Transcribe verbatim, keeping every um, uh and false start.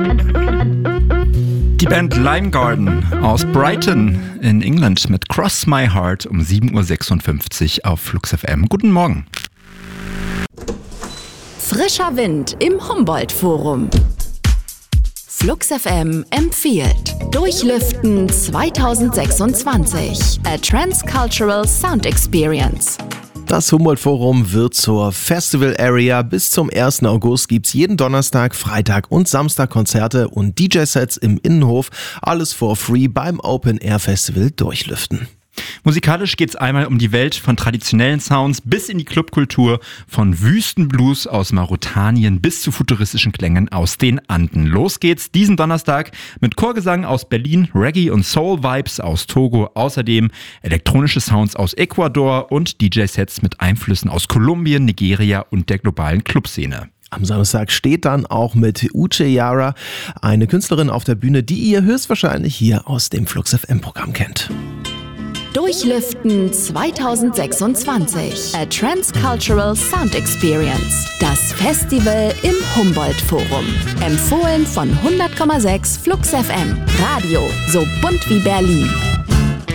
Die Band Lime Garden aus Brighton in England mit Cross My Heart um sieben Uhr sechsundfünfzig auf Flux F M. Guten Morgen. Frischer Wind im Humboldt-Forum. Flux F M empfiehlt Durchlüften zwanzig sechsundzwanzig. A Transcultural Sound Experience. Das Humboldt-Forum wird zur Festival Area. Bis zum ersten August gibt's jeden Donnerstag, Freitag und Samstag Konzerte und D J-Sets im Innenhof. Alles for free beim Open Air Festival Durchlüften. Musikalisch geht's einmal um die Welt von traditionellen Sounds bis in die Clubkultur, von Wüstenblues aus Mauretanien bis zu futuristischen Klängen aus den Anden. Los geht's diesen Donnerstag mit Chorgesang aus Berlin, Reggae und Soul Vibes aus Togo, außerdem elektronische Sounds aus Ecuador und D J-Sets mit Einflüssen aus Kolumbien, Nigeria und der globalen Clubszene. Am Samstag steht dann auch mit Uche Yara eine Künstlerin auf der Bühne, die ihr höchstwahrscheinlich hier aus dem Flux F M-Programm kennt. Durchlüften zwanzig sechsundzwanzig. A Transcultural Sound Experience. Das Festival im Humboldt-Forum. Empfohlen von hundert Komma sechs Flux F M. Radio so bunt wie Berlin.